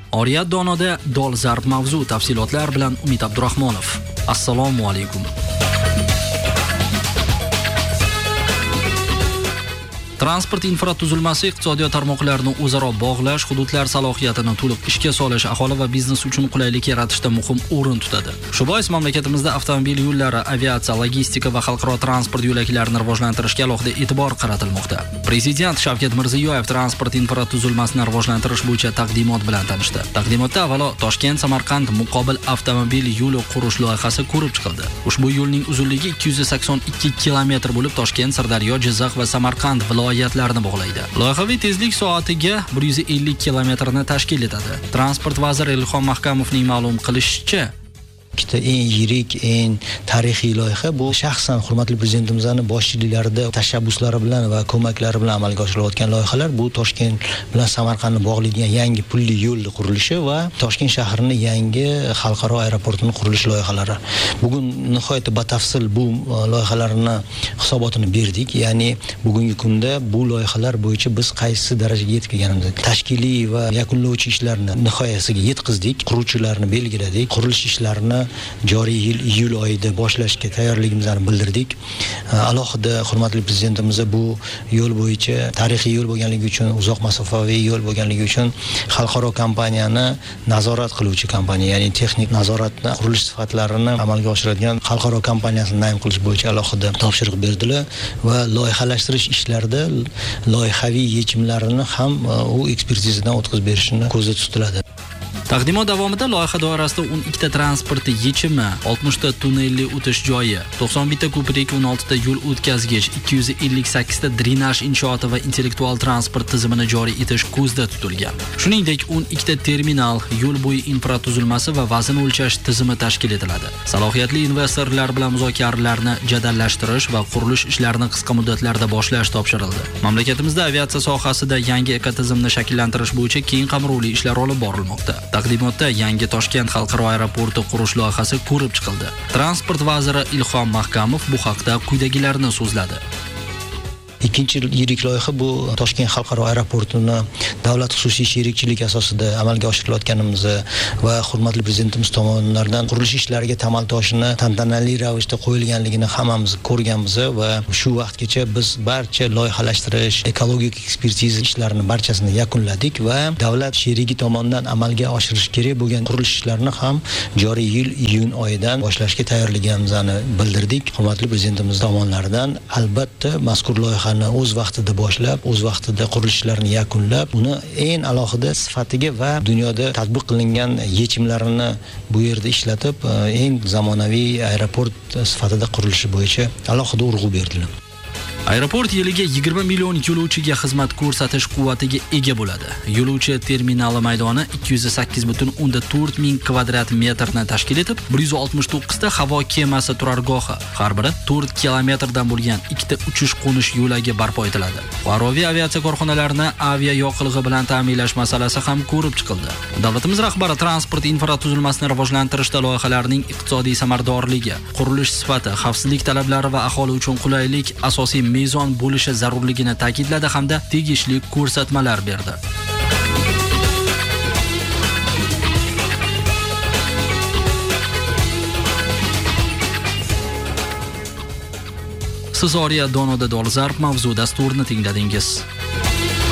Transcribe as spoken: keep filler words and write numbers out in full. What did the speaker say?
Oriyat donoda dolzarb mavzu. Tafsilotlar bilan Umid Abdurahmonov. Assalomu alaykum. Transport infratuzilmasi iqtisodiyot tarmoqlarini o'zaro bog'lash, hududlar salohiyatini to'liq ishga solish, aholi va biznes uchun qulaylik yaratishda muhim o'rin tutadi. Shu bois mamlakatimizda avtomobil yo'llari, aviatsiya, logistika va xalqaro transport yo'laklarini rivojlantirishga alohida e'tibor qaratilmoqda. Prezident Shavkat Mirziyoyev transport infratuzilmasini rivojlantirish bo'yicha taqdimot bilan tanishdi. Taqdimotda avvalo Toshkent-Samarqand muqobil avtomobil yo'li qurish loyihasi ko'rib chiqildi. Ushbu yo'lning uzunligi ikki yuz sakson ikki kilometr bo'lib, Toshkent, Sirdaryo, Jizzax va Samarqand viloyatlarini bog'laydi. Loyihaviy tezlik soatiga bir yuz ellik kilometrni tashkil etadi. Transport vaziri Ilhom Mahkamovning ma'lum qilishicha, ikkita eng yirik, eng tarixiy loyiha bu shaxsan hurmatli prezidentimizning boshchiliklarida tashabbuslari bilan va ko'maklari bilan amalga oshirilayotgan loyihalar. Bu Toshkent bilan Samarqandni bog'laydigan yangi pulli yo'l qurilishi va Toshkent shahrining yangi xalqaro aeroportining qurilish loyihalari. Bugun nihoyatda batafsil bu loyihalarni hisobotini berdik. Ya'ni bugungi kunda bu loyihalar bo'yicha biz qaysi darajaga yetib kelganimizni, tashkiliy va yakunlovchi ishlarni nihoyasiga yetkazdik, quruvchilarni belgiladik, qurilish ishlarini joriy yil iyul oyida boshlashga tayyorligimizni bildirdik. Alohida hurmatli prezidentimiz bu yo'l bo'yicha tarixiy yo'l bo'lganligi uchun, uzoq masofaviy yo'l bo'lganligi uchun xalqaro kompaniyani nazorat qiluvchi kompaniya, ya'ni texnik nazoratni, qurilish sifatlarini amalga oshiradigan xalqaro kompaniyasini naym qilish bo'yicha alohida topshiriq berdilar va loyihalashtirish ishlarida loyihaviy yechimlarini ham u ekspertizadan o'tkazib berishini ko'zda tutiladi. Taqdimot davomida loyiha doirasida o'n ikkita transport yechimi, oltmishta tunnelli o'tish joyi, to'qson bitta ko'prik, o'n oltita yo'l o'tkazgich, ikki yuz ellik sakkizta drenaj inshooti va intellektual transport tizimini joriy etish ko'zda tutilgan. Shuningdek, o'n ikkita terminal, yo'l bo'yi infratuzilmasi va vazn o'lchash tizimi tashkil etiladi. Salohiyatli investorlar bilan muzokaralarni jadallashtirish va qurilish ishlarini qisqa muddatlarda boshlash topshirildi. Mamlakatimizda aviatsiya sohasida yangi ekotizimni shakllantirish bo'yicha keng qamrovli ishlar olib borilmoqda. Taqdimotda yangi Toshkent xalqaro aeroporti qurish loyihasi ko'rib chiqildi. Transport vaziri Ilhom Mahkamov bu haqda quyidagilarni so'zladi. Ikkinchi yirik loyiha bu Toshkent xalqaro aeroportini davlat xususiy sherikchilik asosida amalga oshirilayotganimizni va hurmatli prezidentimiz tomonidan qurilish ishlariga tamal toshini tantanali ravishda qo'yilganligini hammamiz ko'rganmiz va shu vaqtgacha biz barcha loyihalashtirish, ekologik ekspertiza ishlarini barchasini yakunladik va davlat sherigi tomonidan amalga oshirish kerak bo'lgan qurilish ishlarini ham joriy yil iyun oyidan boshlashga tayyorligimizni bildirdik. Hurmatli prezidentimiz tomonidan albatta mazkur loyiha o'z vaqtida boshlab, o'z vaqtida qurilishlarni yakunlab, uni eng alohida sifatiga va dunyoda tatbiq qilingan yechimlarini bu yerda ishlatib, eng zamonaviy aeroport sifatida qurilishi bo'yicha alohida urg'u berdilar. Aeroport yiliga yigirma million yo'lovchiga xizmat ko'rsatish quvvatiga ega bo'ladi. Yo'lovchi terminali maydoni ikki yuz sakkiz butun o'ndan to'rt ming kvadrat metrni tashkil etib, bir yuz oltmish to'qqiz ta havo kemasi turargohi, har biri to'rt kilometrdan bo'lgan ikkita uchish-qo'nish yo'lagi barpo etiladi. Fuqaroviy aviatsiya korxonalarini avia yoqilg'i bilan ta'minlash masalasi ham ko'rib chiqildi. Davlatimiz rahbari transport infratuzilmasini rivojlantirishda loyihalarning iqtisodiy samaradorligi, qurilish sifati, xavfsizlik talablari va aholi uchun qulaylik asosiy mezon bo'lishi zarurligini ta'kidladi hamda tegishli ko'rsatmalar berdi. Siz Oriyat donoda dolzarb mavzu dasturini tingladingiz.